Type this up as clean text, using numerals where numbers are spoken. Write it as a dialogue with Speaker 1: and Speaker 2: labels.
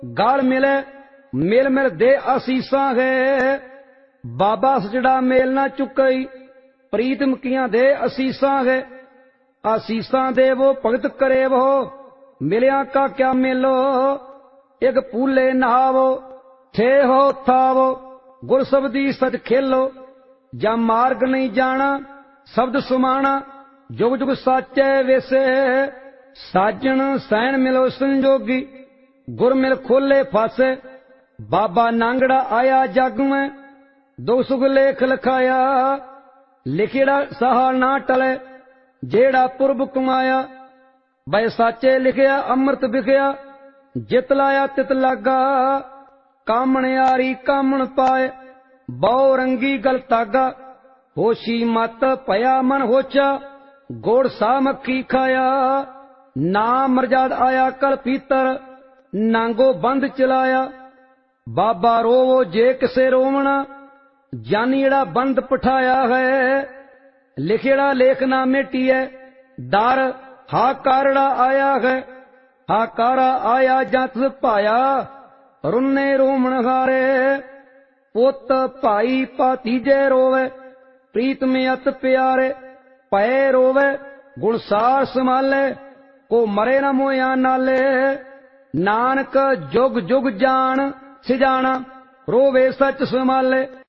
Speaker 1: गल मिले मिल मिल दे आसीसा है। बाबा सजड़ा मेल ना चुकई प्रीतम किया दे आसीसा है। आसीसा देवो भगत करे वो मिलिया का क्या मेलो। एक पूले नहावो थे हो थावो गुर शब्दी सच खेलो। जा मार्ग नहीं जाना शब्द सुमाना जुग जुग साचे वेसे। साजन सैन मिलो संजोगी गुर मिल खोले फासे। बाबा नांगड़ा आया जग में दो सुख लेख लिखाया। लिखेड़ा सहा ना टले जेड़ा पुरब कमाया। भाई साचे लिखिया अमृत बिखया जित लाया तित लागा। कामण यारी कामण पाए बहु रंगी गल तागा। होशी मत पया मन होचा गोड़ सा मक्खी खाया। नाम मर्याद आया कल पीतर नांगो बंद चलाया। बाबा रोवो जे किसे रोवना जानीड़ा बंद पठाया है। लिखेड़ा लेख ना मिटिए डर हाकारड़ा आया है। हाकारा आया जत पाया रुन्ने रोमण हारे। पुत भाई भातीजे रोवे प्रीत में अत प्यारे। पै रोवे गुणसार संभाले को मरे न मोया नाले। नानक जुग जुग जान सिजाना रोवे सच संभाले।